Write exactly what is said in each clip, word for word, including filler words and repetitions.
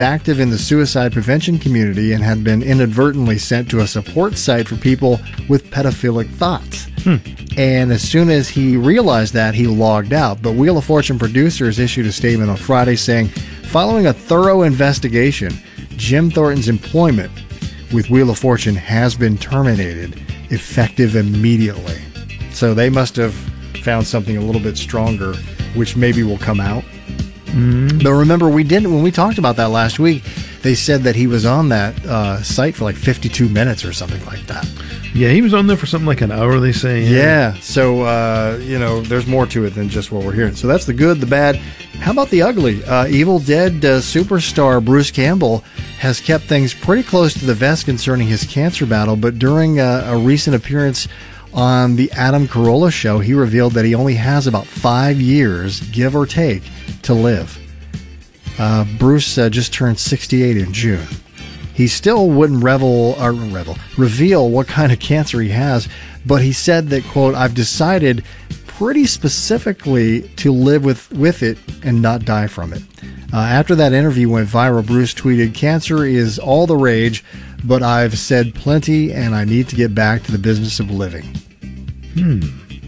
active in the suicide prevention community and had been inadvertently sent to a support site for people with pedophilic thoughts. Hmm. And as soon as he realized that, he logged out. But Wheel of Fortune producers issued a statement on Friday saying, following a thorough investigation, Jim Thornton's employment with Wheel of Fortune has been terminated, effective immediately. So they must have found something a little bit stronger, which maybe will come out. Mm. But remember, we didn't when we talked about that last week. They said that he was on that uh, site for like fifty-two minutes or something like that. Yeah, he was on there for something like an hour, they say. Yeah, yeah. So, uh, you know, there's more to it than just what we're hearing. So that's the good, the bad. How about the ugly? Uh, Evil Dead uh, superstar Bruce Campbell has kept things pretty close to the vest concerning his cancer battle, but during uh, a recent appearance on the Adam Carolla show, he revealed that he only has about five years, give or take, to live. Uh, Bruce uh, just turned sixty-eight in June. He still wouldn't revel, or revel, reveal what kind of cancer he has, but he said that, quote, I've decided pretty specifically to live with, with it and not die from it. Uh, after that interview went viral, Bruce tweeted, cancer is all the rage, but I've said plenty and I need to get back to the business of living. Hmm.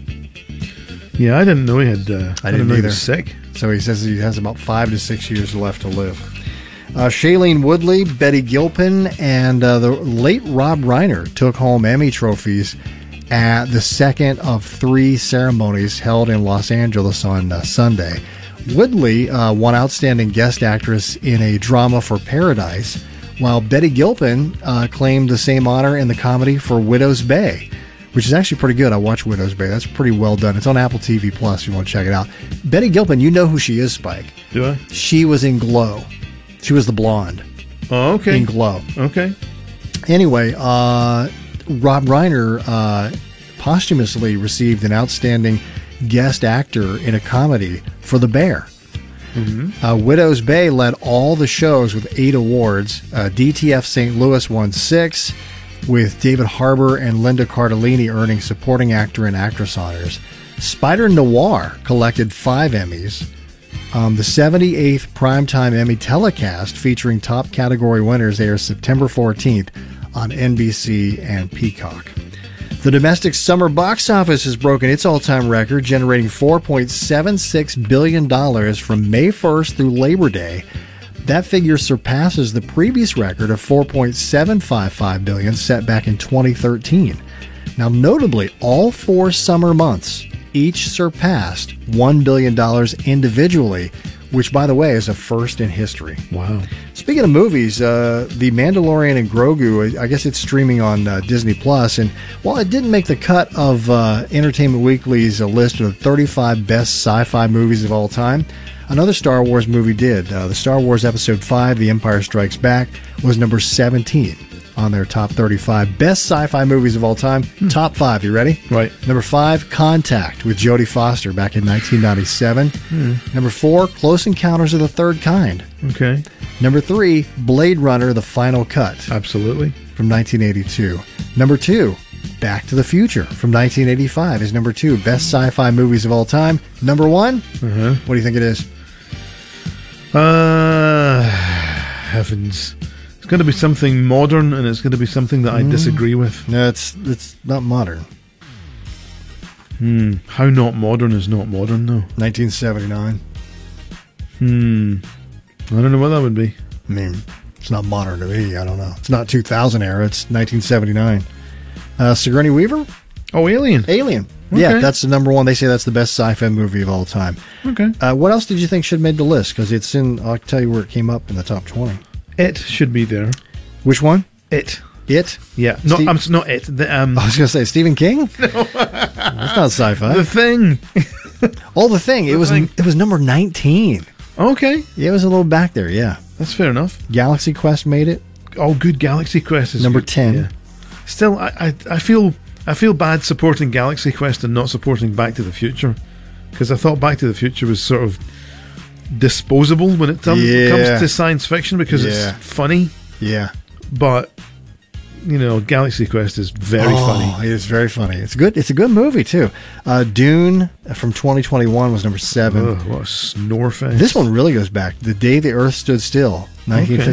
Yeah, I didn't know he had, uh, I didn't know he either. was sick. So he says he has about five to six years left to live. Uh, Shailene Woodley, Betty Gilpin, and uh, the late Rob Reiner took home Emmy trophies at the second of three ceremonies held in Los Angeles on uh, Sunday. Woodley uh, won Outstanding Guest Actress in a Drama for Paradise, while Betty Gilpin uh, claimed the same honor in the comedy for Widow's Bay, which is actually pretty good. I watched Widow's Bay. That's pretty well done. It's on Apple T V Plus if you want to check it out. Betty Gilpin, you know who she is, Spike. Do I? She was in Glow. She was the blonde. Oh, okay. In Glow. Okay. Anyway, uh, Rob Reiner uh, posthumously received an Outstanding Guest Actor in a Comedy for The Bear. Mm-hmm. Uh, Widow's Bay led all the shows with eight awards. Uh, D T F Saint Louis won six, with David Harbour and Linda Cardellini earning Supporting Actor and Actress honors. Spider Noir collected five Emmys. Um, the seventy-eighth Primetime Emmy telecast featuring top category winners airs September fourteenth on N B C and Peacock. The domestic summer box office has broken its all-time record, generating four point seven six billion dollars from May first through Labor Day. That figure surpasses the previous record of four point seven five five billion dollars set back in twenty thirteen. Now, notably, all four summer months each surpassed one billion dollars individually, which, by the way, is a first in history. Wow. Speaking of movies, uh, The Mandalorian and Grogu, I guess it's streaming on uh, Disney Plus, and while it didn't make the cut of uh, Entertainment Weekly's uh, list of thirty-five best sci-fi movies of all time, another Star Wars movie did. Uh, the Star Wars Episode five, The Empire Strikes Back, was number seventeen on their top thirty-five best sci-fi movies of all time. Hmm. Top five, you ready? Right. Number five, Contact with Jodie Foster back in nineteen ninety-seven. Hmm. Number four, Close Encounters of the Third Kind. Okay. Number three, Blade Runner, The Final Cut. Absolutely. From nineteen eighty-two. Number two, Back to the Future from nineteen eighty-five is number two. Best sci-fi movies of all time. Number one, uh-huh. What do you think it is? Uh, heavens. It's going to be something modern, and it's going to be something that I mm. disagree with. No, it's it's not modern. Hmm. How not modern is not modern, though? nineteen seventy-nine. Hmm. I don't know what that would be. I mean, it's not modern to me. I don't know. It's not two thousand era. It's nineteen seventy-nine. Uh, Sigourney Weaver? Oh, Alien. Alien. Okay. Yeah, that's the number one. They say that's the best sci-fi movie of all time. Okay. Uh, what else did you think should have made the list? Because it's in, I'll tell you where it came up in the top twenty. It should be there. Which one? It. It? Yeah. No, Steve- I'm not it. The, um, I was going to say Stephen King? No. That's not sci-fi. The Thing. Oh, The Thing. It The was Thing. It was number nineteen. Okay. Yeah, it was a little back there, yeah. That's fair enough. Galaxy Quest made it. Oh, good. Galaxy Quest is number good. ten. Yeah. Still, I, I, I feel I feel bad supporting Galaxy Quest and not supporting Back to the Future, because I thought Back to the Future was sort of disposable when it tom- yeah. comes to science fiction because yeah. it's funny. Yeah. But you know, Galaxy Quest is very oh, funny. It is very funny. It's good. It's a good movie too. Uh, Dune from twenty twenty-one was number seven. Ugh, what a snore fest. This one really goes back. The Day the Earth Stood Still, nineteen